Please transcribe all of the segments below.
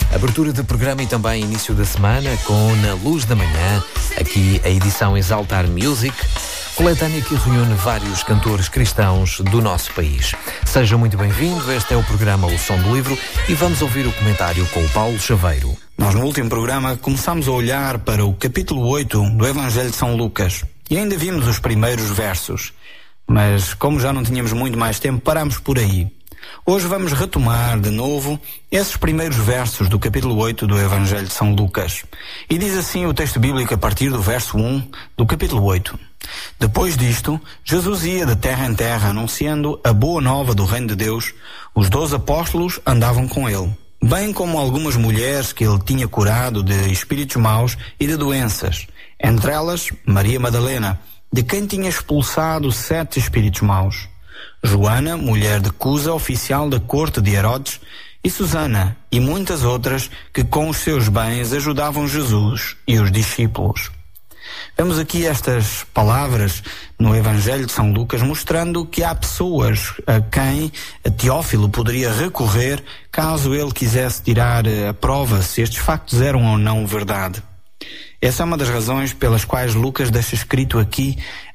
Abertura de programa e também início da semana com Na Luz da Manhã, aqui a edição Exaltar Music, coletânea que reúne vários cantores cristãos do nosso país. Seja muito bem-vindo, este é o programa O Som do Livro e vamos ouvir o comentário com o Paulo Chaveiro. Nós no último programa começámos a olhar para o capítulo 8 do Evangelho de São Lucas e ainda vimos os primeiros versos, mas como já não tínhamos muito mais tempo, parámos por aí. Hoje vamos retomar de novo esses primeiros versos do capítulo 8 do Evangelho de São Lucas. E diz assim o texto bíblico a partir do verso 1 do capítulo 8. Depois disto, Jesus ia de terra em terra anunciando a boa nova do reino de Deus. Os 12 apóstolos andavam com ele, bem como algumas mulheres que ele tinha curado de espíritos maus e de doenças. Entre elas, Maria Madalena, de quem tinha expulsado 7 espíritos maus. Joana, mulher de Cusa, oficial da corte de Herodes, e Susana, e muitas outras que com os seus bens ajudavam Jesus e os discípulos. Vemos aqui estas palavras no Evangelho de São Lucas mostrando que há pessoas a quem Teófilo poderia recorrer caso ele quisesse tirar a prova se estes factos eram ou não verdade. Essa é uma das razões pelas quais Lucas deixa escrito aqui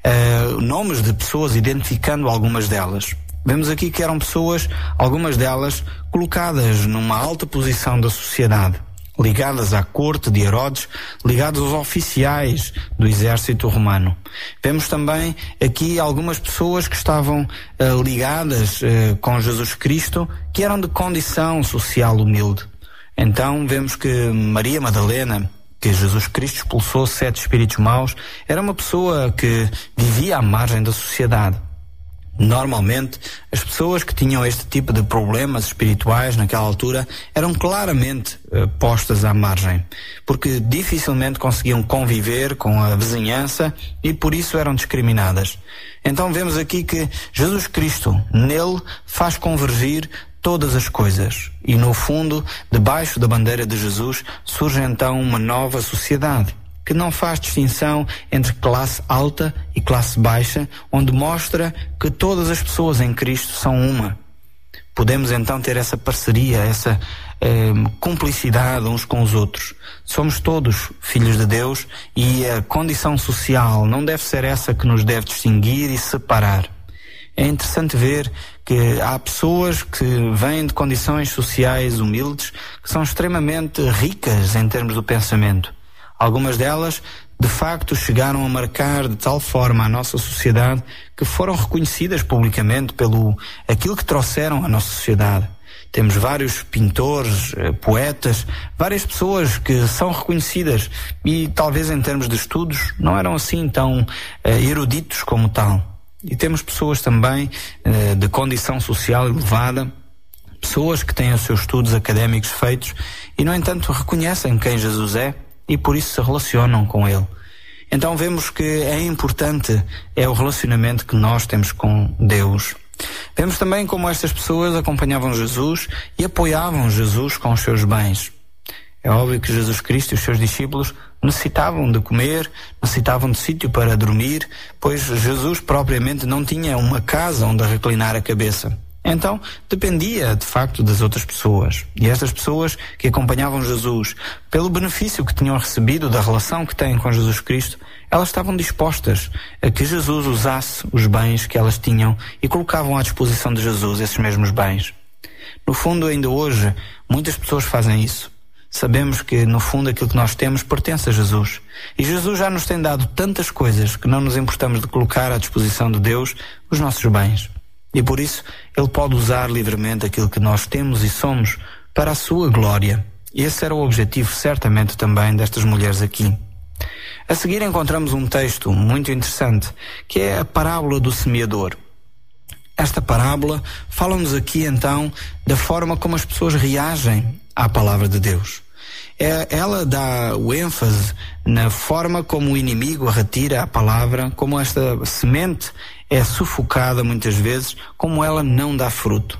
nomes de pessoas, identificando algumas delas. Vemos aqui que eram pessoas, algumas delas, colocadas numa alta posição da sociedade, ligadas à corte de Herodes, ligadas aos oficiais do exército romano. Vemos também aqui algumas pessoas que estavam ligadas com Jesus Cristo, que eram de condição social humilde. Então vemos que Maria Madalena, que Jesus Cristo expulsou 7 espíritos maus, era uma pessoa que vivia à margem da sociedade. Normalmente, as pessoas que tinham este tipo de problemas espirituais naquela altura eram claramente postas à margem, porque dificilmente conseguiam conviver com a vizinhança e por isso eram discriminadas. Então vemos aqui que Jesus Cristo, nele, faz convergir todas as coisas. E no fundo, debaixo da bandeira de Jesus, surge então uma nova sociedade, que não faz distinção entre classe alta e classe baixa, onde mostra que todas as pessoas em Cristo são uma. Podemos então ter essa parceria, essa cumplicidade uns com os outros. Somos todos filhos de Deus e a condição social não deve ser essa que nos deve distinguir e separar. É interessante ver que há pessoas que vêm de condições sociais humildes que são extremamente ricas em termos do pensamento. Algumas delas, de facto, chegaram a marcar de tal forma a nossa sociedade que foram reconhecidas publicamente pelo aquilo que trouxeram à nossa sociedade. Temos vários pintores, poetas, várias pessoas que são reconhecidas e talvez em termos de estudos não eram assim tão eruditos como tal. E temos pessoas também de condição social elevada, pessoas que têm os seus estudos académicos feitos e, no entanto, reconhecem quem Jesus é e por isso se relacionam com ele. Então vemos que é importante o relacionamento que nós temos com Deus. Vemos também como estas pessoas acompanhavam Jesus e apoiavam Jesus com os seus bens. É óbvio que Jesus Cristo e os seus discípulos necessitavam de comer, necessitavam de sítio para dormir, pois Jesus propriamente não tinha uma casa onde reclinar a cabeça. Então, dependia de facto das outras pessoas. E estas pessoas que acompanhavam Jesus, pelo benefício que tinham recebido da relação que têm com Jesus Cristo, elas estavam dispostas a que Jesus usasse os bens que elas tinham e colocavam à disposição de Jesus esses mesmos bens. No fundo, ainda hoje, muitas pessoas fazem isso. Sabemos que, no fundo, aquilo que nós temos pertence a Jesus. E Jesus já nos tem dado tantas coisas que não nos importamos de colocar à disposição de Deus os nossos bens. E por isso, Ele pode usar livremente aquilo que nós temos e somos para a sua glória. E esse era o objetivo, certamente, também destas mulheres aqui. A seguir encontramos um texto muito interessante, que é a parábola do semeador. Esta parábola fala-nos aqui, então, da forma como as pessoas reagem à palavra de Deus. Ela dá o ênfase na forma como o inimigo retira a palavra, como esta semente é sufocada muitas vezes, como ela não dá fruto.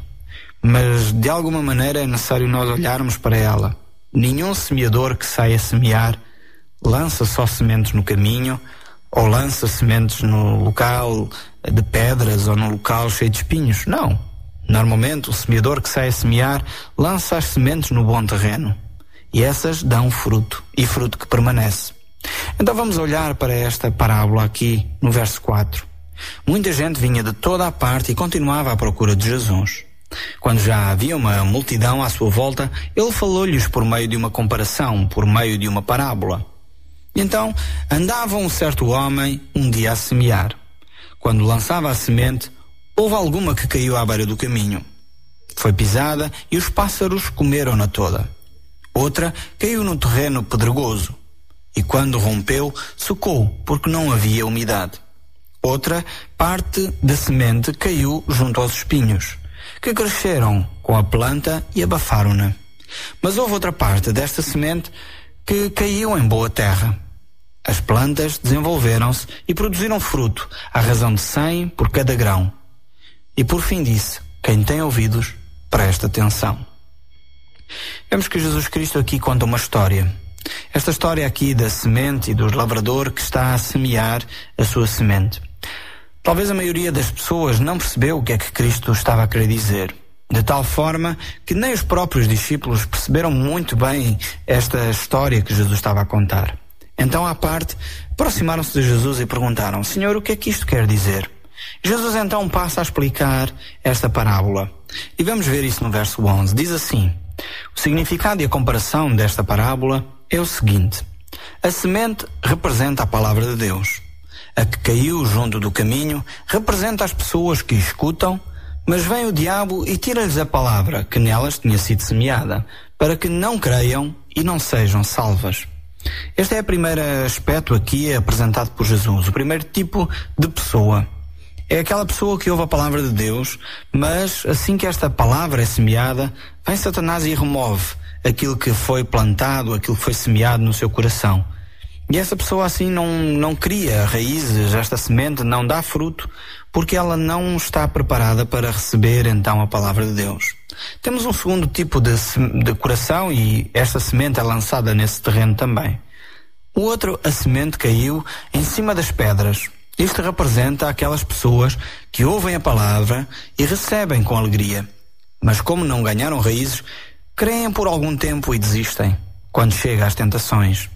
Mas de alguma maneira é necessário nós olharmos para ela. Nenhum semeador que sai a semear lança só sementes no caminho ou lança sementes no local de pedras ou no local cheio de espinhos. Não. Normalmente o semeador que sai a semear lança as sementes no bom terreno. e essas dão fruto, e fruto que permanece. Então vamos olhar para esta parábola aqui no verso 4. Muita gente vinha de toda a parte e continuava à procura de Jesus. Quando já havia uma multidão à sua volta, ele falou-lhes por meio de uma comparação, por meio de uma parábola. Então andava um certo homem um dia a semear. Quando lançava a semente, houve alguma que caiu à beira do caminho. Foi pisada e os pássaros comeram-na toda. Outra caiu no terreno pedregoso e quando rompeu, secou porque não havia umidade. Outra parte da semente caiu junto aos espinhos, que cresceram com a planta e abafaram-na. Mas houve outra parte desta semente que caiu em boa terra. As plantas desenvolveram-se e produziram fruto, à razão de 100 por cada grão. E por fim disse: quem tem ouvidos, presta atenção. Vemos que Jesus Cristo aqui conta uma história. Esta história aqui da semente e do lavrador que está a semear a sua semente. Talvez a maioria das pessoas não percebeu o que é que Cristo estava a querer dizer, de tal forma que nem os próprios discípulos perceberam muito bem esta história que Jesus estava a contar. Então, à parte, aproximaram-se de Jesus e perguntaram: Senhor, o que é que isto quer dizer? Jesus então passa a explicar esta parábola. E vamos ver isso no verso 11. Diz assim: o significado e a comparação desta parábola é o seguinte: a semente representa a palavra de Deus. A que caiu junto do caminho representa as pessoas que escutam, mas vem o diabo e tira-lhes a palavra que nelas tinha sido semeada, para que não creiam e não sejam salvas. Este é o primeiro aspecto aqui apresentado por Jesus, o primeiro tipo de pessoa. É aquela pessoa que ouve a palavra de Deus, mas assim que esta palavra é semeada, vem Satanás e remove aquilo que foi plantado, aquilo que foi semeado no seu coração. E essa pessoa assim não cria raízes, esta semente não dá fruto, porque ela não está preparada para receber então a palavra de Deus. Temos um segundo tipo de coração e esta semente é lançada nesse terreno também. O outro, a semente caiu em cima das pedras. Isto representa aquelas pessoas que ouvem a palavra e recebem com alegria. Mas como não ganharam raízes, creem por algum tempo e desistem, quando chega às tentações.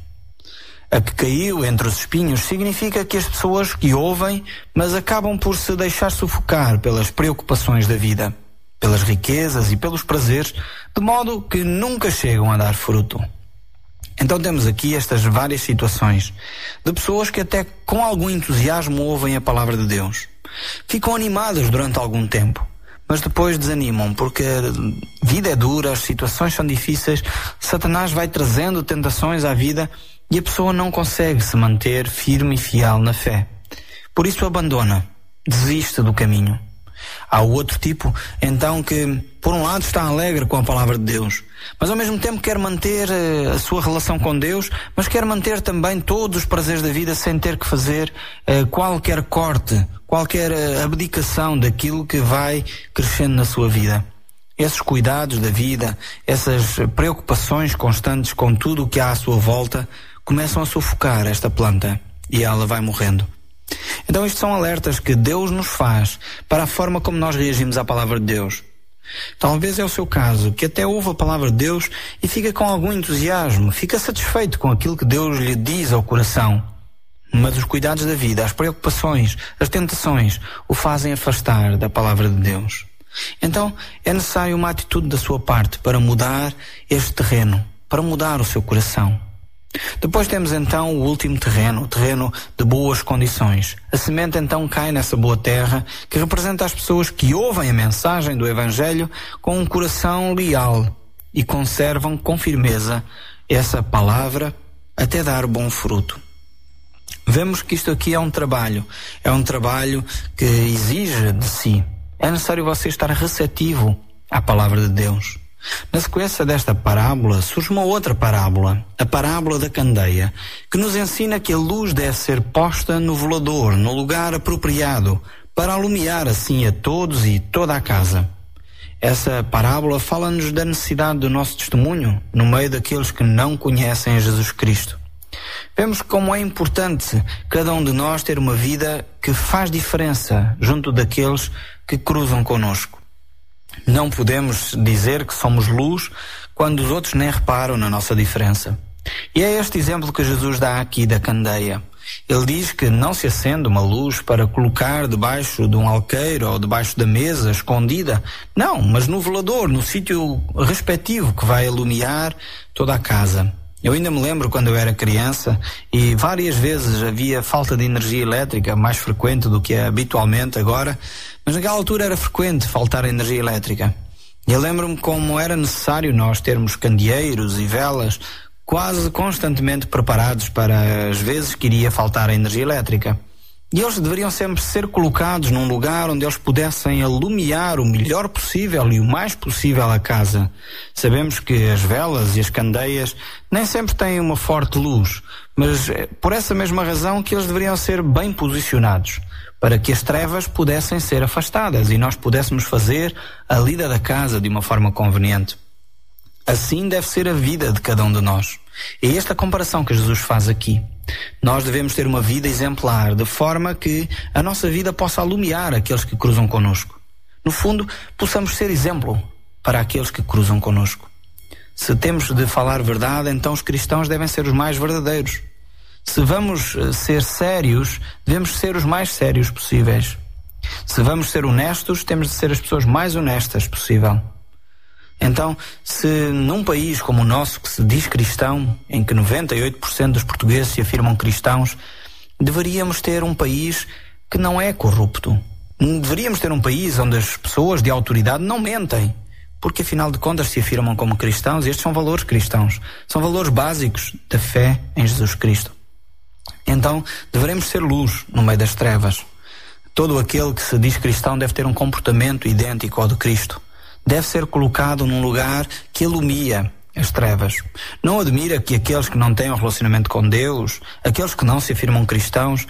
A que caiu entre os espinhos significa que as pessoas que ouvem, mas acabam por se deixar sufocar pelas preocupações da vida, pelas riquezas e pelos prazeres, de modo que nunca chegam a dar fruto. Então temos aqui estas várias situações de pessoas que até com algum entusiasmo ouvem a palavra de Deus. Ficam animadas durante algum tempo, mas depois desanimam porque a vida é dura, as situações são difíceis, Satanás vai trazendo tentações à vida e a pessoa não consegue se manter firme e fiel na fé. Por isso abandona, desiste do caminho. Há o outro tipo, então, que por um lado está alegre com a palavra de Deus, mas ao mesmo tempo quer manter a sua relação com Deus, mas quer manter também todos os prazeres da vida sem ter que fazer qualquer corte, qualquer abdicação daquilo que vai crescendo na sua vida. Esses cuidados da vida, essas preocupações constantes com tudo o que há à sua volta, começam a sufocar esta planta e ela vai morrendo. Então estes são alertas que Deus nos faz para a forma como nós reagimos à palavra de Deus. Talvez é o seu caso, que até ouve a palavra de Deus e fica com algum entusiasmo, fica satisfeito com aquilo que Deus lhe diz ao coração. Mas os cuidados da vida, as preocupações, as tentações, o fazem afastar da palavra de Deus. Então é necessário uma atitude da sua parte para mudar este terreno, para mudar o seu coração. Depois temos então o último terreno, o terreno de boas condições. A semente então cai nessa boa terra, que representa as pessoas que ouvem a mensagem do Evangelho com um coração leal e conservam com firmeza essa palavra até dar bom fruto. Vemos que isto aqui é um trabalho que exige de si. É necessário você estar receptivo à palavra de Deus. Na sequência desta parábola surge uma outra parábola, a parábola da candeia, que nos ensina que a luz deve ser posta no velador, no lugar apropriado, para alumiar assim a todos e toda a casa. Essa parábola fala-nos da necessidade do nosso testemunho no meio daqueles que não conhecem a Jesus Cristo. Vemos como é importante cada um de nós ter uma vida que faz diferença junto daqueles que cruzam conosco. Não podemos dizer que somos luz quando os outros nem reparam na nossa diferença. E é este exemplo que Jesus dá aqui da candeia. Ele diz que não se acende uma luz para colocar debaixo de um alqueiro ou debaixo da mesa, escondida. Não, mas no velador, no sítio respectivo que vai iluminar toda a casa. Eu ainda me lembro quando eu era criança e várias vezes havia falta de energia elétrica, mais frequente do que é habitualmente agora, mas naquela altura era frequente faltar energia elétrica. E eu lembro-me como era necessário nós termos candeeiros e velas quase constantemente preparados para as vezes que iria faltar a energia elétrica. E eles deveriam sempre ser colocados num lugar onde eles pudessem alumiar o melhor possível e o mais possível a casa. Sabemos que as velas e as candeias nem sempre têm uma forte luz, mas por essa mesma razão que eles deveriam ser bem posicionados, para que as trevas pudessem ser afastadas e nós pudéssemos fazer a lida da casa de uma forma conveniente. Assim deve ser a vida de cada um de nós. É esta comparação que Jesus faz aqui. Nós devemos ter uma vida exemplar, de forma que a nossa vida possa alumiar aqueles que cruzam connosco. No fundo, possamos ser exemplo para aqueles que cruzam connosco. Se temos de falar verdade, então os cristãos devem ser os mais verdadeiros. Se vamos ser sérios, devemos ser os mais sérios possíveis. Se vamos ser honestos, temos de ser as pessoas mais honestas possível. Então, se num país como o nosso, que se diz cristão, em que 98% dos portugueses se afirmam cristãos, deveríamos ter um país que não é corrupto. Deveríamos ter um país onde as pessoas de autoridade não mentem, porque afinal de contas se afirmam como cristãos e estes são valores cristãos, são valores básicos da fé em Jesus Cristo. Então, deveremos ser luz no meio das trevas. Todo aquele que se diz cristão deve ter um comportamento idêntico ao de Cristo. Deve ser colocado num lugar que ilumia as trevas. Não admira que aqueles que não têm um relacionamento com Deus, aqueles que não se afirmam cristãos,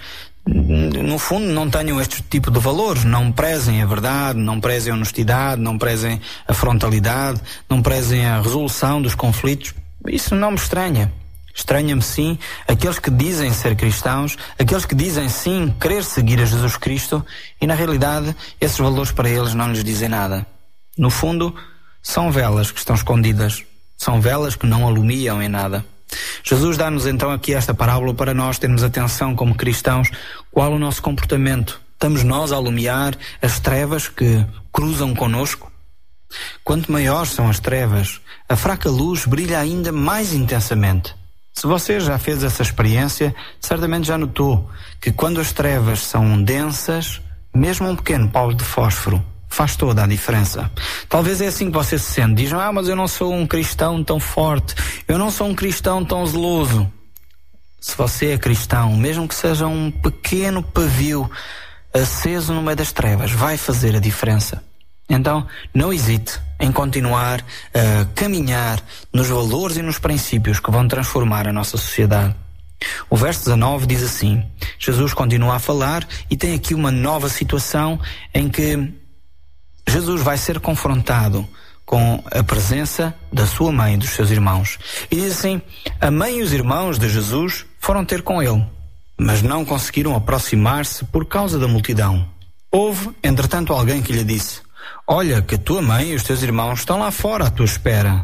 no fundo não tenham este tipo de valores, não prezem a verdade, não prezem a honestidade, não prezem a frontalidade, não prezem a resolução dos conflitos. Isso não me estranha. Estranha-me sim aqueles que dizem ser cristãos, aqueles que dizem sim querer seguir a Jesus Cristo e na realidade esses valores para eles não lhes dizem nada. No fundo, são velas que estão escondidas. São velas que não alumiam em nada. Jesus dá-nos então aqui esta parábola para nós termos atenção como cristãos. Qual o nosso comportamento? Estamos nós a alumiar as trevas que cruzam connosco? Quanto maiores são as trevas, a fraca luz brilha ainda mais intensamente. Se você já fez essa experiência, certamente já notou que quando as trevas são densas, mesmo um pequeno pau de fósforo faz toda a diferença. Talvez é assim que você se sente. Diz, mas eu não sou um cristão tão forte, eu não sou um cristão tão zeloso. Se você é cristão, mesmo que seja um pequeno pavio aceso no meio das trevas, vai fazer a diferença. Então, não hesite em continuar a caminhar nos valores e nos princípios que vão transformar a nossa sociedade. O verso 19 diz assim, Jesus continua a falar e tem aqui uma nova situação em que Jesus vai ser confrontado com a presença da sua mãe e dos seus irmãos. E diz assim, a mãe e os irmãos de Jesus foram ter com ele, mas não conseguiram aproximar-se por causa da multidão. Houve, entretanto, alguém que lhe disse, olha que a tua mãe e os teus irmãos estão lá fora à tua espera.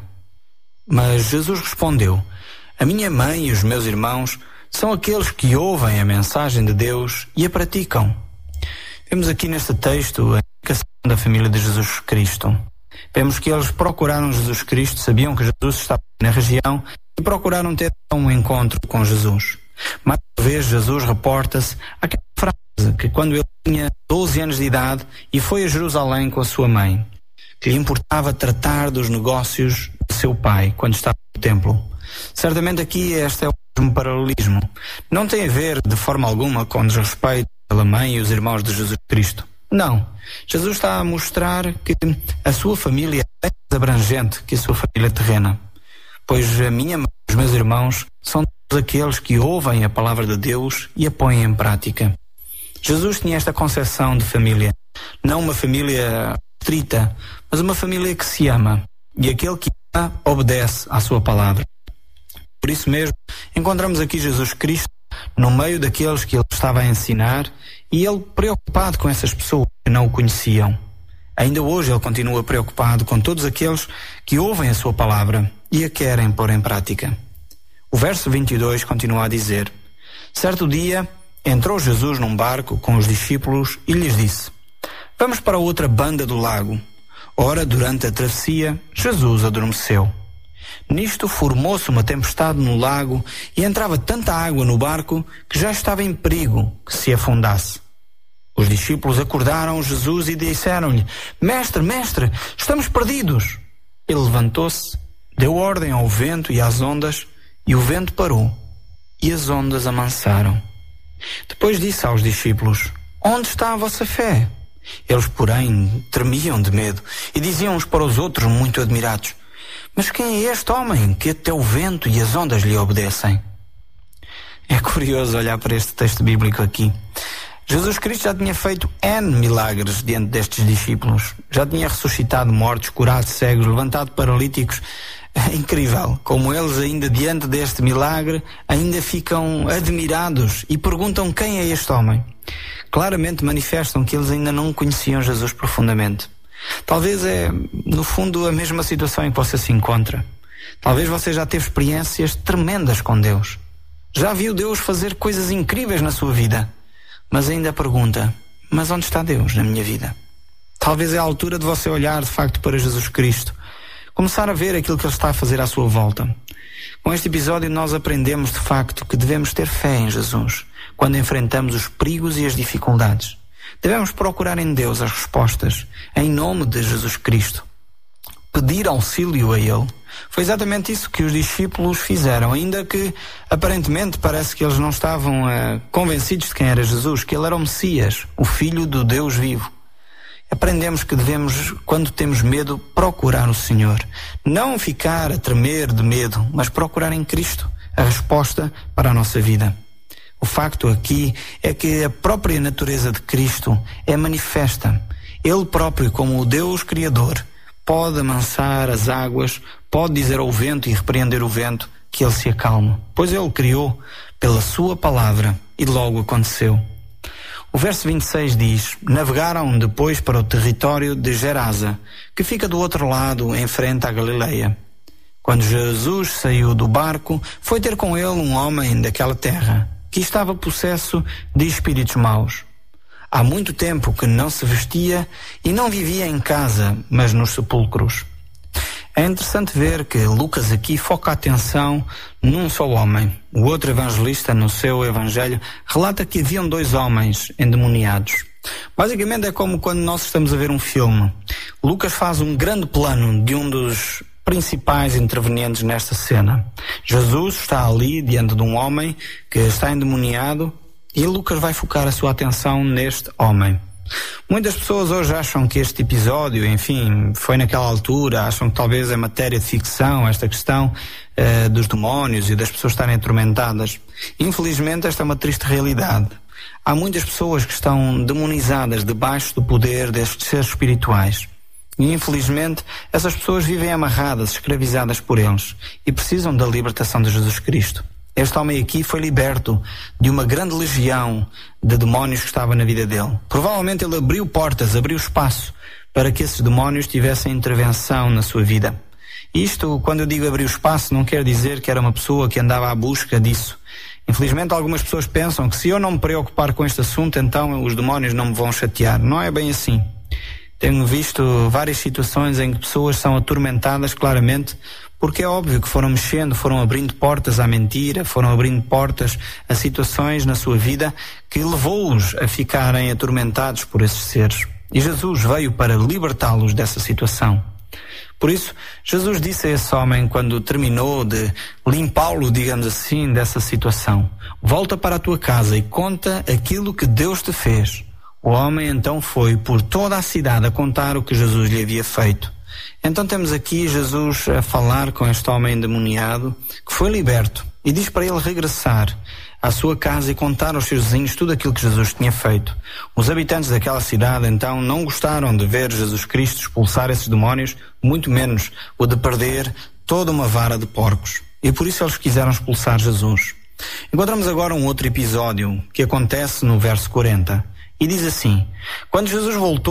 Mas Jesus respondeu, a minha mãe e os meus irmãos são aqueles que ouvem a mensagem de Deus e a praticam. Vemos aqui neste texto a indicação da família de Jesus Cristo. Vemos que eles procuraram Jesus Cristo, sabiam que Jesus estava na região e procuraram ter um encontro com Jesus. Mais uma vez Jesus reporta-se àquela frase que quando ele tinha 12 anos de idade e foi a Jerusalém com a sua mãe, que lhe importava tratar dos negócios de seu pai quando estava no templo. Certamente aqui este é o mesmo paralelismo. Não tem a ver de forma alguma com desrespeito pela mãe e os irmãos de Jesus Cristo. Não. Jesus está a mostrar que a sua família é mais abrangente que a sua família terrena. Pois a minha mãe e os meus irmãos são todos aqueles que ouvem a palavra de Deus e a põem em prática. Jesus tinha esta concepção de família. Não uma família restrita, mas uma família que se ama. E aquele que ama obedece à sua palavra. Por isso mesmo, encontramos aqui Jesus Cristo no meio daqueles que ele estava a ensinar e ele preocupado com essas pessoas que não o conheciam. Ainda hoje ele continua preocupado com todos aqueles que ouvem a sua palavra e a querem pôr em prática. O verso 22 continua a dizer: certo dia entrou Jesus num barco com os discípulos e lhes disse: vamos para outra banda do lago. Ora, durante a travessia, Jesus adormeceu. Nisto formou-se uma tempestade no lago e entrava tanta água no barco que já estava em perigo que se afundasse. Os discípulos acordaram Jesus e disseram-lhe: Mestre, mestre, estamos perdidos. Ele levantou-se, deu ordem ao vento e às ondas, e o vento parou, e as ondas amansaram. Depois disse aos discípulos: onde está a vossa fé? Eles, porém, tremiam de medo e diziam uns para os outros, muito admirados: mas quem é este homem que até o vento e as ondas lhe obedecem? É curioso olhar para este texto bíblico aqui. Jesus Cristo já tinha feito N milagres diante destes discípulos. Já tinha ressuscitado mortos, curado cegos, levantado paralíticos. É incrível como eles, ainda diante deste milagre, ainda ficam admirados e perguntam quem é este homem. Claramente manifestam que eles ainda não conheciam Jesus profundamente. Talvez é, no fundo, a mesma situação em que você se encontra. Talvez você já teve experiências tremendas com Deus. Já viu Deus fazer coisas incríveis na sua vida. Mas ainda pergunta: mas onde está Deus na minha vida? Talvez é a altura de você olhar de facto para Jesus Cristo. Começar a ver aquilo que Ele está a fazer à sua volta. Com este episódio nós aprendemos de facto que devemos ter fé em Jesus quando enfrentamos os perigos e as dificuldades. Devemos procurar em Deus as respostas, em nome de Jesus Cristo. Pedir auxílio a Ele. Foi exatamente isso que os discípulos fizeram, ainda que aparentemente parece que eles não estavam convencidos de quem era Jesus, que Ele era o Messias, o Filho do Deus vivo. Aprendemos que devemos, quando temos medo, procurar o Senhor. Não ficar a tremer de medo, mas procurar em Cristo a resposta para a nossa vida. O facto aqui é que a própria natureza de Cristo é manifesta. Ele próprio, como o Deus Criador, pode amansar as águas, pode dizer ao vento e repreender o vento que ele se acalme, pois Ele criou pela sua palavra e logo aconteceu. O verso 26 diz: navegaram depois para o território de Gerasa, que fica do outro lado, em frente à Galileia. Quando Jesus saiu do barco, foi ter com ele um homem daquela terra, que estava possesso de espíritos maus. Há muito tempo que não se vestia e não vivia em casa, mas nos sepulcros. É interessante ver que Lucas aqui foca a atenção num só homem. O outro evangelista, no seu evangelho, relata que haviam 2 homens endemoniados. Basicamente é como quando nós estamos a ver um filme. Lucas faz um grande plano de um dos principais intervenientes nesta cena. Jesus está ali diante de um homem que está endemoniado e Lucas vai focar a sua atenção neste homem. Muitas pessoas hoje acham que este episódio, enfim, foi naquela altura, acham que talvez é matéria de ficção, esta questão dos demónios e das pessoas estarem atormentadas. Infelizmente, esta é uma triste realidade. Há muitas pessoas que estão demonizadas debaixo do poder destes seres espirituais. E infelizmente, essas pessoas vivem amarradas, escravizadas por eles e precisam da libertação de Jesus Cristo. Este homem aqui foi liberto de uma grande legião de demónios que estava na vida dele. Provavelmente ele abriu portas, abriu espaço para que esses demónios tivessem intervenção na sua vida. Isto, quando eu digo abrir espaço, não quer dizer que era uma pessoa que andava à busca disso. Infelizmente, algumas pessoas pensam que se eu não me preocupar com este assunto, então os demónios não me vão chatear. Não é bem assim. Tenho visto várias situações em que pessoas são atormentadas claramente porque é óbvio que foram mexendo, foram abrindo portas à mentira, foram abrindo portas a situações na sua vida que levou-os a ficarem atormentados por esses seres. E Jesus veio para libertá-los dessa situação. Por isso, Jesus disse a esse homem, quando terminou de limpá-lo, digamos assim, dessa situação: volta para a tua casa e conta aquilo que Deus te fez. O homem então foi por toda a cidade a contar o que Jesus lhe havia feito. Então temos aqui Jesus a falar com este homem endemoniado que foi liberto e diz para ele regressar à sua casa e contar aos seus vizinhos tudo aquilo que Jesus tinha feito. Os habitantes daquela cidade então não gostaram de ver Jesus Cristo expulsar esses demónios, muito menos o de perder toda uma vara de porcos. E por isso eles quiseram expulsar Jesus. Encontramos agora um outro episódio que acontece no verso 40. E diz assim: quando Jesus voltou,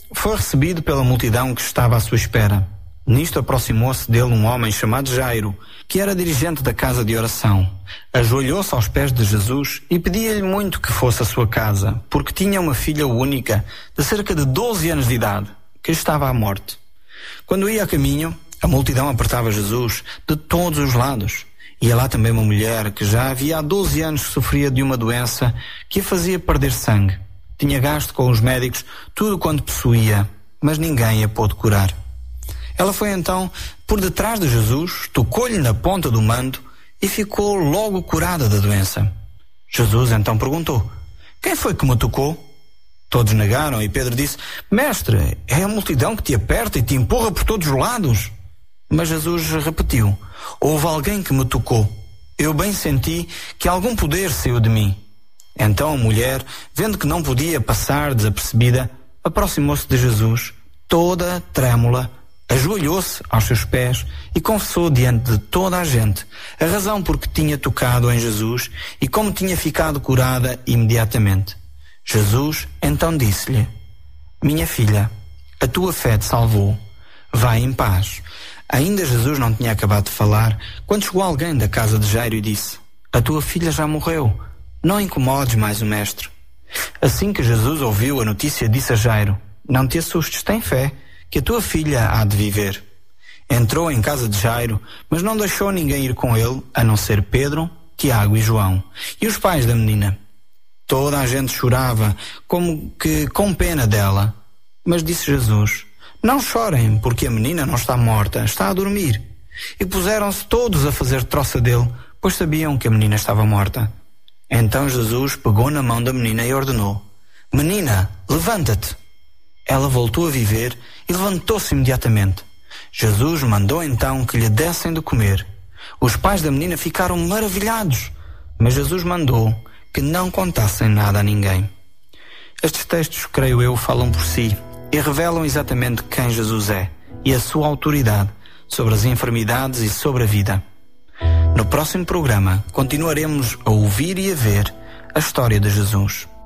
foi recebido pela multidão que estava à sua espera. Nisto aproximou-se dele um homem chamado Jairo, que era dirigente da casa de oração. Ajoelhou-se aos pés de Jesus e pedia-lhe muito que fosse à sua casa, porque tinha uma filha única, de cerca de 12 anos de idade, que estava à morte. Quando ia a caminho, a multidão apertava Jesus de todos os lados. Ia lá também uma mulher que já havia há 12 anos sofria de uma doença que a fazia perder sangue. Tinha gasto com os médicos tudo quanto possuía, mas ninguém a pôde curar. Ela foi então por detrás de Jesus, tocou-lhe na ponta do manto e ficou logo curada da doença. Jesus então perguntou: quem foi que me tocou? Todos negaram e Pedro disse: Mestre, é a multidão que te aperta e te empurra por todos os lados. Mas Jesus repetiu: houve alguém que me tocou. Eu bem senti que algum poder saiu de mim. Então a mulher, vendo que não podia passar desapercebida, aproximou-se de Jesus, toda trêmula, ajoelhou-se aos seus pés e confessou diante de toda a gente a razão por que tinha tocado em Jesus e como tinha ficado curada imediatamente. Jesus então disse-lhe: minha filha, a tua fé te salvou. Vai em paz. Ainda Jesus não tinha acabado de falar quando chegou alguém da casa de Jairo e disse: a tua filha já morreu. Não incomodes mais o mestre. Assim que Jesus ouviu a notícia, disse a Jairo: não te assustes, tem fé, que a tua filha há de viver. Entrou em casa de Jairo, mas não deixou ninguém ir com ele, a não ser Pedro, Tiago e João, e os pais da menina. Toda a gente chorava, como que com pena dela. Mas disse Jesus: não chorem, porque a menina não está morta, está a dormir. E puseram-se todos a fazer troça dele, pois sabiam que a menina estava morta. Então Jesus pegou na mão da menina e ordenou: menina, levanta-te. Ela voltou a viver e levantou-se imediatamente. Jesus mandou então que lhe dessem de comer. Os pais da menina ficaram maravilhados, mas Jesus mandou que não contassem nada a ninguém. Estes textos, creio eu, falam por si e revelam exatamente quem Jesus é e a sua autoridade sobre as enfermidades e sobre a vida. No próximo programa, continuaremos a ouvir e a ver a história de Jesus.